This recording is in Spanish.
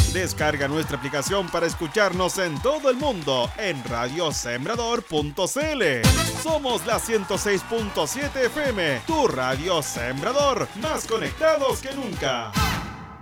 Descarga nuestra aplicación para escucharnos en todo el mundo en radiosembrador.cl. Somos la 106.7 FM, tu radio Sembrador, más conectados que nunca.